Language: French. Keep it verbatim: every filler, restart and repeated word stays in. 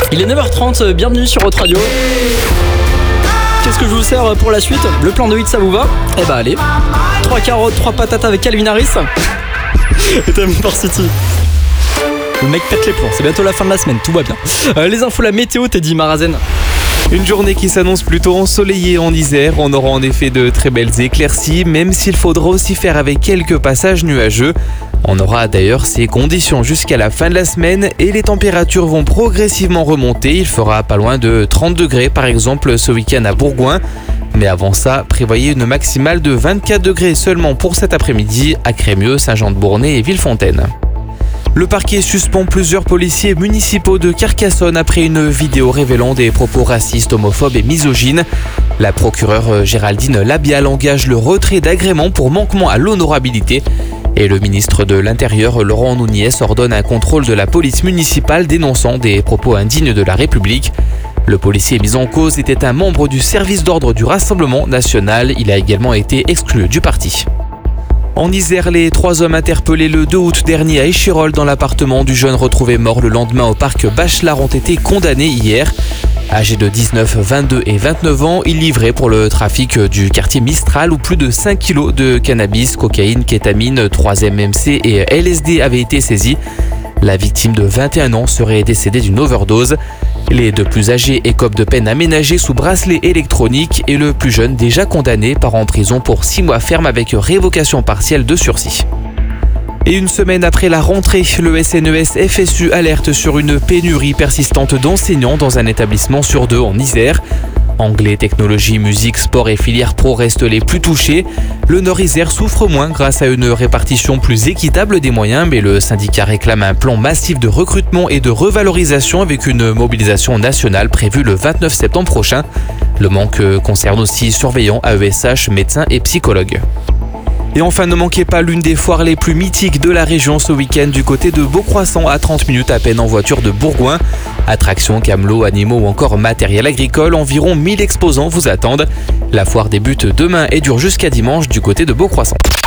Il est neuf heures trente, bienvenue sur Haute Radio. Qu'est-ce que je vous sers pour la suite? Le plan de hit, ça vous va? Eh bah allez. Trois carottes, trois patates avec Calvin Harris. Et t'as par City. Le mec pète les plombs, c'est bientôt la fin de la semaine, tout va bien. Euh, les infos, la météo, Teddy Marazen. Une journée qui s'annonce plutôt ensoleillée en Isère. On aura en effet de très belles éclaircies, même s'il faudra aussi faire avec quelques passages nuageux. On aura d'ailleurs ces conditions jusqu'à la fin de la semaine et les températures vont progressivement remonter. Il fera pas loin de trente degrés par exemple ce week-end à Bourgoin. Mais avant ça, prévoyez une maximale de vingt-quatre degrés seulement pour cet après-midi à Crémieux, Saint-Jean-de-Bournay et Villefontaine. Le parquet suspend plusieurs policiers municipaux de Carcassonne après une vidéo révélant des propos racistes, homophobes et misogynes. La procureure Géraldine Labial engage le retrait d'agrément pour manquement à l'honorabilité. Et le ministre de l'Intérieur, Laurent Nunez, ordonne un contrôle de la police municipale dénonçant des propos indignes de la République. Le policier mis en cause était un membre du service d'ordre du Rassemblement national. Il a également été exclu du parti. En Isère, les trois hommes interpellés le deux août dernier à Échirolles dans l'appartement du jeune retrouvé mort le lendemain au parc Bachelard ont été condamnés hier. Âgés de dix-neuf, vingt-deux et vingt-neuf ans, ils livraient pour le trafic du quartier Mistral où plus de cinq kilos de cannabis, cocaïne, kétamine, trois M M C et L S D avaient été saisis. La victime de vingt et un ans serait décédée d'une overdose. Les deux plus âgés écopent de peine aménagée sous bracelet électronique et le plus jeune déjà condamné part en prison pour six mois ferme avec révocation partielle de sursis. Et une semaine après la rentrée, le S N E S F S U alerte sur une pénurie persistante d'enseignants dans un établissement sur deux en Isère. Anglais, technologie, musique, sport et filières pro restent les plus touchés. Le Nord-Isère souffre moins grâce à une répartition plus équitable des moyens, mais le syndicat réclame un plan massif de recrutement et de revalorisation avec une mobilisation nationale prévue le vingt-neuf septembre prochain. Le manque concerne aussi surveillants, A E S H, médecins et psychologues. Et enfin, ne manquez pas l'une des foires les plus mythiques de la région ce week-end du côté de Beaucroissant à trente minutes à peine en voiture de Bourgoin. Attractions, camelots, animaux ou encore matériel agricole, environ mille exposants vous attendent. La foire débute demain et dure jusqu'à dimanche du côté de Beaucroissant.